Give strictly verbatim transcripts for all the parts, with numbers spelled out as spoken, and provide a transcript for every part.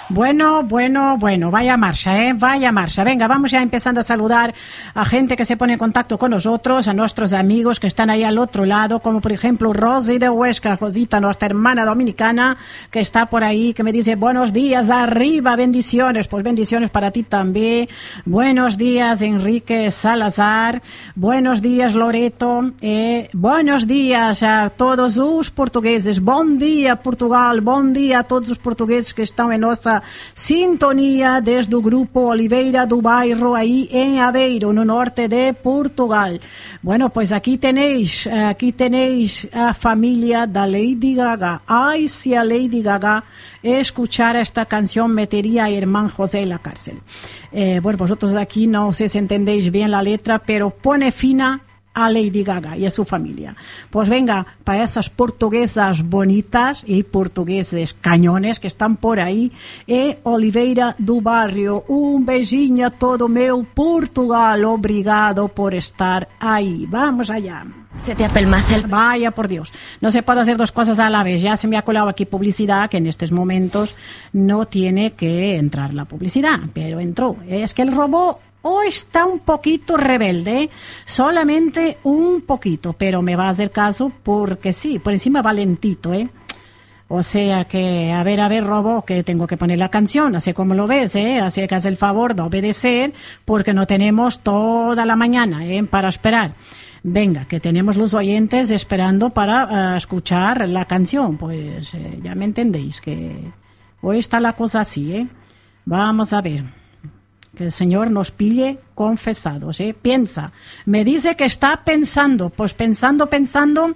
Bueno, bueno, bueno, vaya marcha, ¿eh? Vaya marcha. Venga, vamos ya empezando a saludar a gente que se pone en contacto con nosotros, a nuestros amigos que están ahí al otro lado, como por ejemplo Rosy de Huesca, Rosita, nuestra hermana dominicana, que está por ahí, que me dice buenos días, arriba, bendiciones. Pues bendiciones para ti también. Buenos días, Enrique Salazar. Buenos días, Loreto. Eh, buenos días a todos los portugueses. Bom dia, Portugal. Bom dia a todos os portugueses que estão em nossa sintonia desde o grupo Oliveira do Bairro, aí em Aveiro, no norte de Portugal. Bueno, pues aquí tenéis, aquí tenéis a familia da Lady Gaga. Ay, si a Lady Gaga escuchara esta canción metería a Hermán José en la cárcel. Eh, bueno, vosotros aquí no sé si entendéis bien la letra, pero pone fina a Lady Gaga y a su familia. Pues venga, para esas portuguesas bonitas y portugueses cañones que están por aí, e Oliveira do Barrio, un beijinho a todo meu Portugal, obrigado por estar ahí. Vamos allá. Se te apelmaza el... Vaya por Dios, no se puede hacer dos cosas a la vez. Ya se me ha colado aquí publicidad, que en estos momentos no tiene que entrar la publicidad, pero entró. Es que el robot o está un poquito rebelde, solamente un poquito, pero me va a hacer caso porque sí, por encima va lentito, ¿eh? O sea que, a ver, a ver, Robo, que tengo que poner la canción, así como lo ves, ¿eh? Así que haz el favor de obedecer, porque no tenemos toda la mañana, ¿eh? Para esperar. Venga, que tenemos los oyentes esperando para uh, escuchar la canción, pues eh, ya me entendéis, que hoy está la cosa así, ¿eh? Vamos a ver. Que el Señor nos pille confesados, ¿eh? Piensa. Me dice que está pensando. Pues pensando, pensando,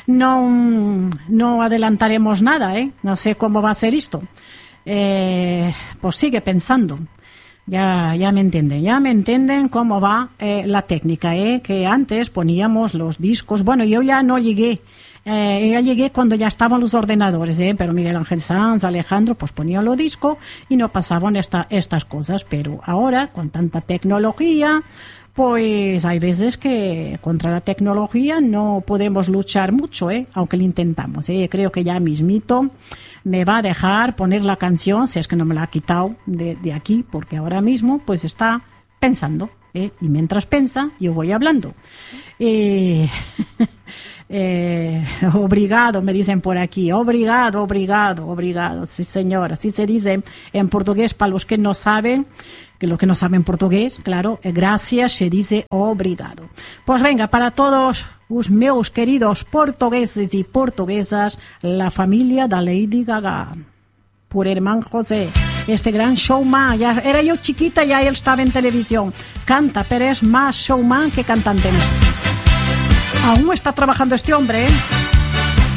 no, no adelantaremos nada, ¿eh? No sé cómo va a ser esto. Eh, pues sigue pensando. Ya, ya me entienden, ya me entienden cómo va eh, la técnica, ¿eh? Que antes poníamos los discos. Bueno, yo ya no llegué. Eh, ya llegué cuando ya estaban los ordenadores, ¿eh? Pero Miguel Ángel Sanz, Alejandro, pues ponían los discos y no pasaban esta, estas cosas. Pero ahora, con tanta tecnología, pues hay veces que contra la tecnología no podemos luchar mucho, ¿eh? Aunque lo intentamos, ¿eh? Creo que ya mismito me va a dejar poner la canción, si es que no me la ha quitado de, de aquí, porque ahora mismo pues está pensando, ¿eh? Y mientras piensa, yo voy hablando. Eh... Eh, obrigado, me dicen por aquí. Obrigado, obrigado, obrigado. Sí, señora. Así se dice en portugués para los que no saben, que los que no saben portugués, claro, gracias se dice obrigado. Pues venga, para todos os meus queridos portugueses y portuguesas, la familia da Lady Gaga, por Hermán José, este gran showman. Ya era yo chiquita, ya él estaba en televisión. Canta, pero es más showman que cantante. Aún está trabajando este hombre, ¿eh?